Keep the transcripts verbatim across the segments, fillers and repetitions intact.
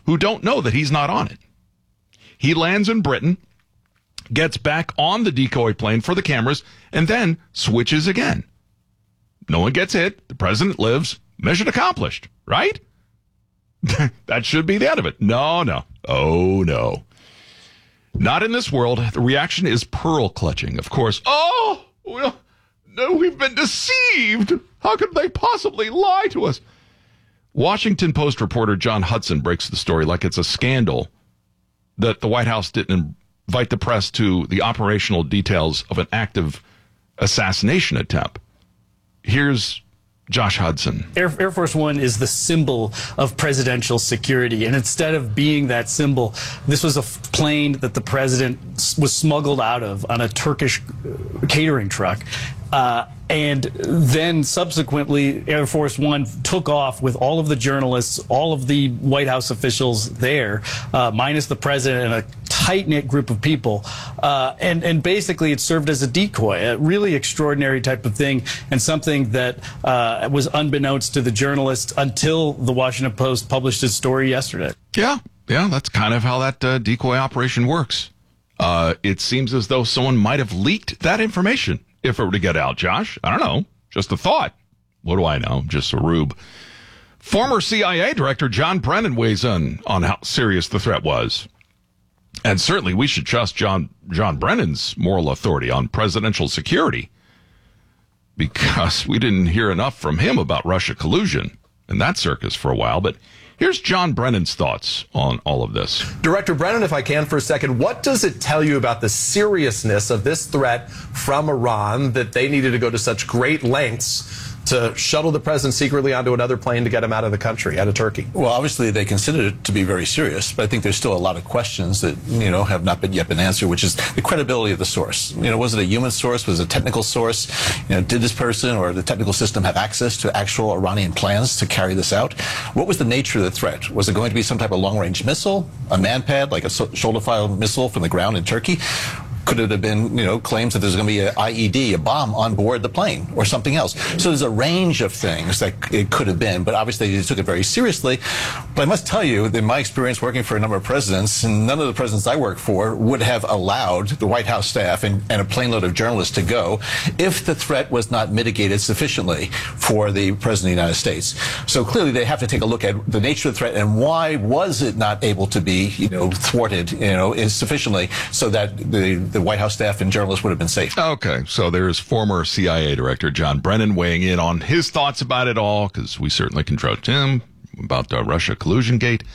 who don't know that he's not on it. He lands in Britain, gets back on the decoy plane for the cameras, and then switches again. No one gets hit. The president lives. Mission accomplished, right? That should be the end of it. No, no. Oh, no. Not in this world. The reaction is pearl clutching, of course. Oh, well, no, we've been deceived. How could they possibly lie to us? Washington Post reporter John Hudson breaks the story like it's a scandal that the White House didn't invite the press to the operational details of an active assassination attempt. Here's Josh Hudson. Air, Air Force One is the symbol of presidential security. And instead of being that symbol, this was a f- plane that the president s- was smuggled out of on a Turkish catering truck. Uh, and then subsequently, Air Force One took off with all of the journalists, all of the White House officials there, uh, minus the president and a tight-knit group of people. Uh, and, and basically it served as a decoy, a really extraordinary type of thing, and something that uh, was unbeknownst to the journalists until the Washington Post published its story yesterday. Yeah, yeah, that's kind of how that uh, decoy operation works. Uh, it seems as though someone might have leaked that information if it were to get out, Josh. I don't know. Just a thought. What do I know? Just a rube. Former C I A Director John Brennan weighs in on how serious the threat was. And certainly we should trust John John Brennan's moral authority on presidential security, because we didn't hear enough from him about Russia collusion and that circus for a while. But here's John Brennan's thoughts on all of this. Director Brennan, if I can for a second, what does it tell you about the seriousness of this threat from Iran that they needed to go to such great lengths to shuttle the president secretly onto another plane to get him out of the country, out of Turkey? Well, obviously they considered it to be very serious, but I think there's still a lot of questions that, you know, have not been yet been answered, which is the credibility of the source. You know, was it a human source? Was it a technical source? You know, did this person or the technical system have access to actual Iranian plans to carry this out? What was the nature of the threat? Was it going to be some type of long-range missile, a man-pad, like a shoulder-fired missile from the ground in Turkey? Could it have been, you know, claims that there's going to be an I E D, a bomb on board the plane or something else? So there's a range of things that it could have been, but obviously they took it very seriously. But I must tell you, in my experience working for a number of presidents, and none of the presidents I worked for would have allowed the White House staff and, and a plane load of journalists to go if the threat was not mitigated sufficiently for the President of the United States. So clearly they have to take a look at the nature of the threat and why was it not able to be, you know, thwarted, you know, sufficiently so that the the White House staff and journalists would have been safe. Okay, so there's former C I A Director John Brennan weighing in on his thoughts about it all, because we certainly can trust him about the Russia collusion gate.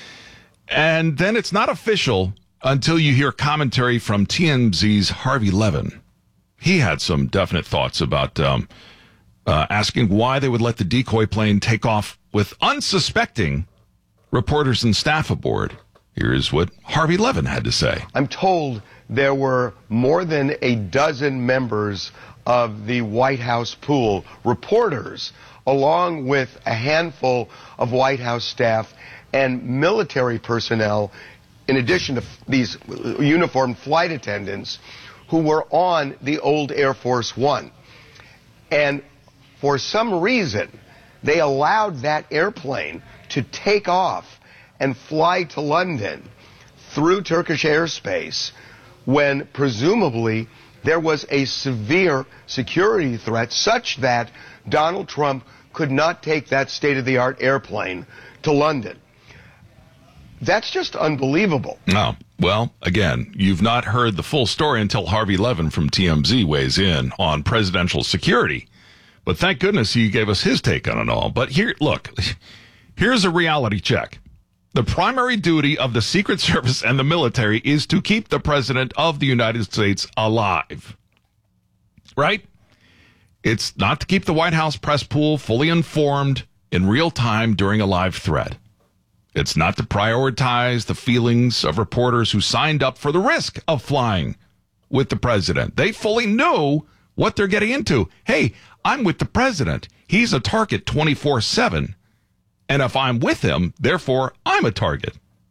And then it's not official until you hear commentary from T M Z's Harvey Levin. He had some definite thoughts about um, uh, asking why they would let the decoy plane take off with unsuspecting reporters and staff aboard. Here's what Harvey Levin had to say. I'm told there were more than a dozen members of the White House pool, reporters, along with a handful of White House staff and military personnel, in addition to these uniformed flight attendants, who were on the old Air Force One. And for some reason, they allowed that airplane to take off and fly to London through Turkish airspace when presumably there was a severe security threat such that Donald Trump could not take that state-of-the-art airplane to London. That's just unbelievable. No. Well, again, you've not heard the full story until Harvey Levin from T M Z weighs in on presidential security. But thank goodness he gave us his take on it all. But here, look, here's a reality check. The primary duty of the Secret Service and the military is to keep the President of the United States alive. Right? It's not to keep the White House press pool fully informed in real time during a live threat. It's not to prioritize the feelings of reporters who signed up for the risk of flying with the president. They fully knew what they're getting into. Hey, I'm with the president. He's a target twenty-four seven. And if I'm with him, therefore, I'm a target.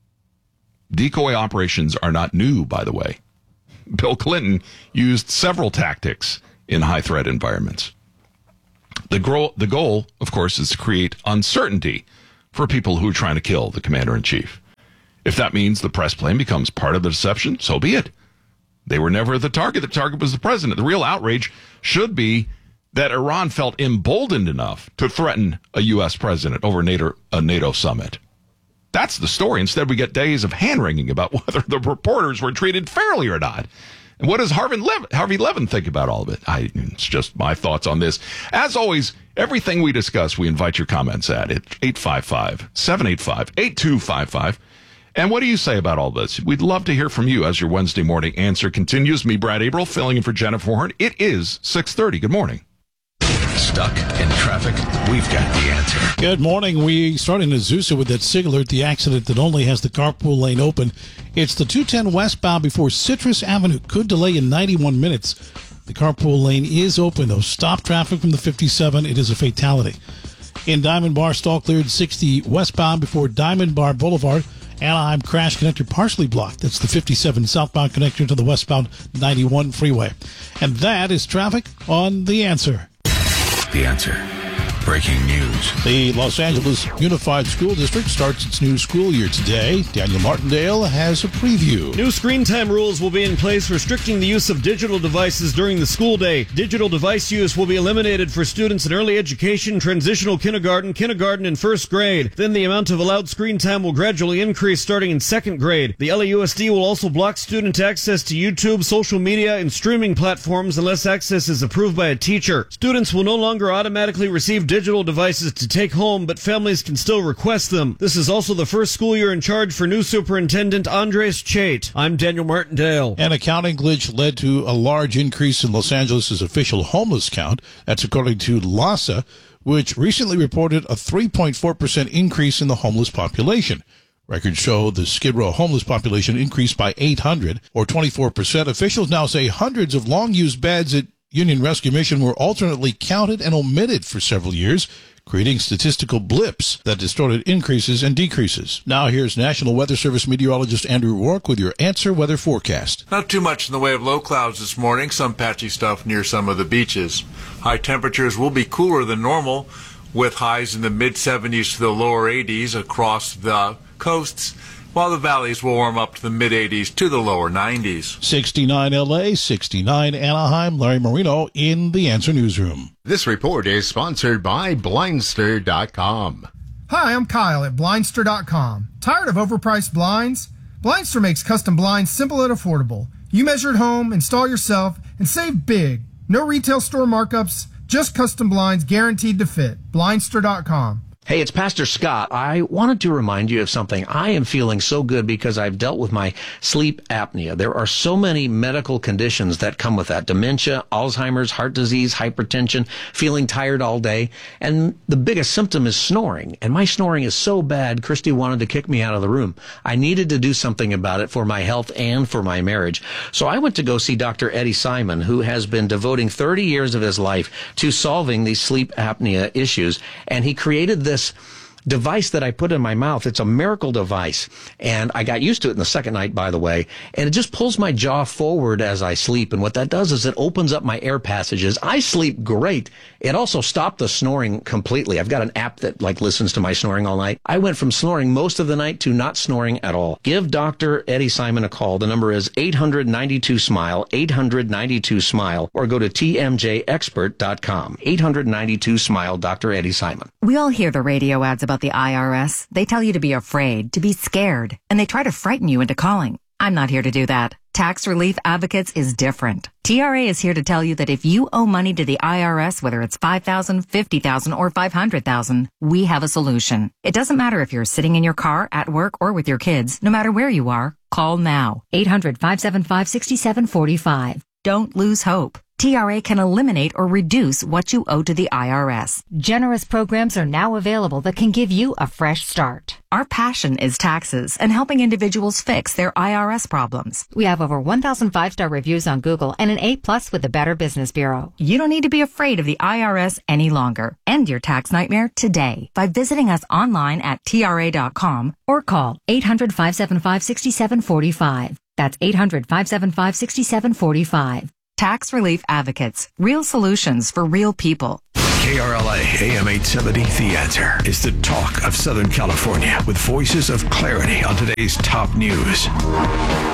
Decoy operations are not new, by the way. Bill Clinton used several tactics in high-threat environments. The goal, the goal, of course, is to create uncertainty for people who are trying to kill the commander-in-chief. If that means the press plane becomes part of the deception, so be it. They were never the target. The target was the president. The real outrage should be that Iran felt emboldened enough to threaten a U S president over NATO, a NATO summit. That's the story. Instead, we get days of hand-wringing about whether the reporters were treated fairly or not. And what does Harvey Levin, Harvey Levin think about all of it? I, it's just my thoughts on this. As always, everything we discuss, we invite your comments at it. eight five five, seven eight five, eight two five five. And what do you say about all this? We'd love to hear from you as your Wednesday morning answer continues. Me, Brad Abril, filling in for Jennifer Horn. It is six thirty. Good morning. Stuck in traffic? We've got the answer. Good morning. We start in Azusa with that SIG alert, the accident that only has the carpool lane open. It's the two ten westbound before Citrus Avenue. Could delay in ninety-one minutes. The carpool lane is open, though. Stop traffic from the fifty-seven. It is a fatality. In Diamond Bar, stall cleared sixty westbound before Diamond Bar Boulevard. Anaheim crash connector partially blocked. That's the fifty-seven southbound connector to the westbound ninety-one freeway. And that is traffic on The Answer. The Answer. Breaking news. The Los Angeles Unified School District starts its new school year today. Daniel Martindale has a preview. New screen time rules will be in place restricting the use of digital devices during the school day. Digital device use will be eliminated for students in early education, transitional kindergarten, kindergarten, and first grade. Then the amount of allowed screen time will gradually increase starting in second grade. The L A U S D will also block student access to YouTube, social media, and streaming platforms unless access is approved by a teacher. Students will no longer automatically receive digital devices to take home, but families can still request them. This is also the first school year in charge for new Superintendent Andres Chait. I'm Daniel Martindale. An accounting glitch led to a large increase in Los Angeles' official homeless count. That's according to LAHSA, which recently reported a three point four percent increase in the homeless population. Records show the Skid Row homeless population increased by eight hundred, or twenty-four percent. Officials now say hundreds of long-used beds at Union Rescue Mission were alternately counted and omitted for several years, creating statistical blips that distorted increases and decreases. Now here's National Weather Service meteorologist Andrew Rourke with your Answer Weather forecast. Not too much in the way of low clouds this morning, some patchy stuff near some of the beaches. High temperatures will be cooler than normal, with highs in the mid seventies to the lower eighties across the coasts, while the valleys will warm up to the mid eighties to the lower nineties. sixty-nine L A, sixty-nine Anaheim. Larry Marino in the Answer Newsroom. This report is sponsored by Blindster dot com. Hi, I'm Kyle at Blindster dot com. Tired of overpriced blinds? Blindster makes custom blinds simple and affordable. You measure at home, install yourself, and save big. No retail store markups, just custom blinds guaranteed to fit. Blindster dot com. Hey, it's Pastor Scott. I wanted to remind you of something. I am feeling so good because I've dealt with my sleep apnea. There are so many medical conditions that come with that. Dementia, Alzheimer's, heart disease, hypertension, feeling tired all day. And the biggest symptom is snoring. And my snoring is so bad, Christy wanted to kick me out of the room. I needed to do something about it for my health and for my marriage. So I went to go see Doctor Eddie Simon, who has been devoting thirty years of his life to solving these sleep apnea issues. And he created this This device that I put in my mouth. It's a miracle device. And I got used to it in the second night, by the way. And it just pulls my jaw forward as I sleep. And what that does is it opens up my air passages. I sleep great. It also stopped the snoring completely. I've got an app that like listens to my snoring all night. I went from snoring most of the night to not snoring at all. Give Doctor Eddie Simon a call. The number is eight hundred ninety-two smile, eight hundred ninety-two smile, or go to T M J expert dot com. eight hundred ninety-two smile, Doctor Eddie Simon. We all hear the radio ads about the I R S. They tell you to be afraid, to be scared, and they try to frighten you into calling. I'm not here to do that. Tax Relief Advocates is different. T R A is here to tell you that if you owe money to the I R S, whether it's five thousand dollars, fifty thousand dollars, or five hundred thousand dollars, we have a solution. It doesn't matter if you're sitting in your car, at work, or with your kids. No matter where you are, call now. eight hundred, five seven five, six seven four five. Don't lose hope. T R A can eliminate or reduce what you owe to the I R S. Generous programs are now available that can give you a fresh start. Our passion is taxes and helping individuals fix their I R S problems. We have over one thousand five-star reviews on Google and an A plus with the Better Business Bureau. You don't need to be afraid of the I R S any longer. End your tax nightmare today by visiting us online at T R A dot com or call eight hundred, five seven five, six seven four five. That's eight hundred, five seven five, six seven four five. Tax Relief Advocates. Real solutions for real people. K R L A A M eight seventy, The Answer is the talk of Southern California with voices of clarity on today's top news.